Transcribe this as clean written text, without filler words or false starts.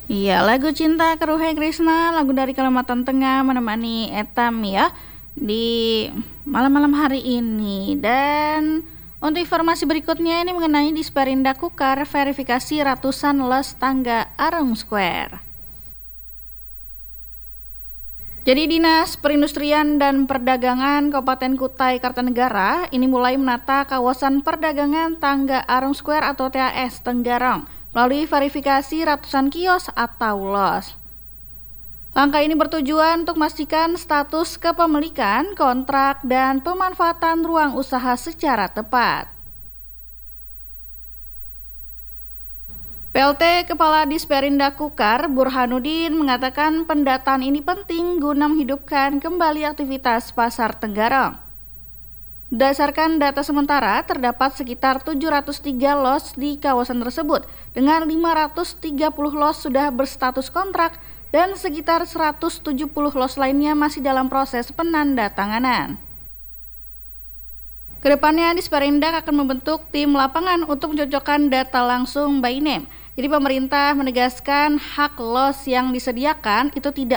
Iya, lagu Cinta Keruhe Krishna, lagu dari Kalimantan Tengah menemani Etam ya di malam-malam hari ini. Dan untuk informasi berikutnya ini mengenai Disperindak Kukar verifikasi ratusan les tangga Arung Square. Jadi Dinas Perindustrian dan Perdagangan Kabupaten Kutai Kartanegara ini mulai menata kawasan perdagangan Tangga Arung Square atau TAS Tenggarong melalui verifikasi ratusan kios atau los. Langkah ini bertujuan untuk memastikan status kepemilikan, kontrak, dan pemanfaatan ruang usaha secara tepat. PLT Kepala Disperindak Kukar Burhanuddin mengatakan pendataan ini penting guna menghidupkan kembali aktivitas Pasar Tenggarong. Berdasarkan data sementara, terdapat sekitar 703 los di kawasan tersebut, dengan 530 los sudah berstatus kontrak dan sekitar 170 los lainnya masih dalam proses penandatanganan. Kedepannya, Disperindak akan membentuk tim lapangan untuk mencocokkan data langsung by name. Jadi pemerintah menegaskan hak los yang disediakan itu tidak